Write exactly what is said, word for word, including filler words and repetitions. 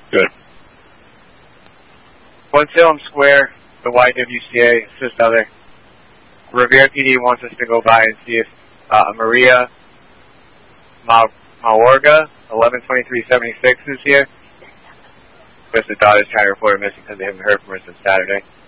Good. One Salem Square, the Y W C A, it's just other. Revere P D wants us to go by and see if uh, Maria Ma Maorga, eleven twenty-three seventy-six, is here. Because the daughter's trying to report her missing because they haven't heard from her since Saturday.